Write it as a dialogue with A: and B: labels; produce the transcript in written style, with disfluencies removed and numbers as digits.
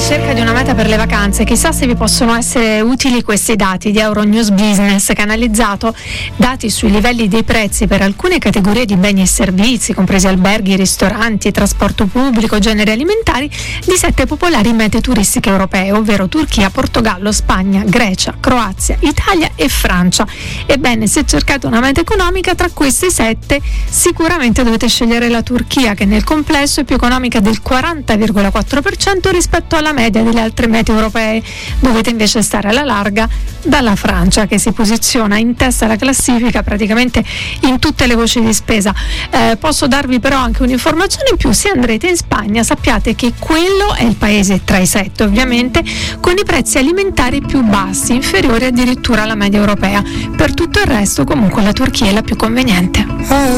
A: ricerca di una meta per le vacanze, chissà se vi possono essere utili questi dati di Euronews Business, che ha analizzato dati sui livelli dei prezzi per alcune categorie di beni e servizi, compresi alberghi, ristoranti, trasporto pubblico, generi alimentari, di 7 popolari mete turistiche europee, ovvero Turchia, Portogallo, Spagna, Grecia, Croazia, Italia e Francia. Ebbene, se cercate una meta economica tra queste 7, sicuramente dovete scegliere la Turchia, che nel complesso è più economica del 40,4% rispetto alla media delle altre mete europee. Dovete invece stare alla larga dalla Francia, che si posiziona in testa alla classifica praticamente in tutte le voci di spesa. Posso darvi però anche un'informazione in più: se andrete in Spagna sappiate che quello è il paese tra i 7 ovviamente con i prezzi alimentari più bassi, inferiori addirittura alla media europea. Per tutto il resto comunque la Turchia è la più conveniente.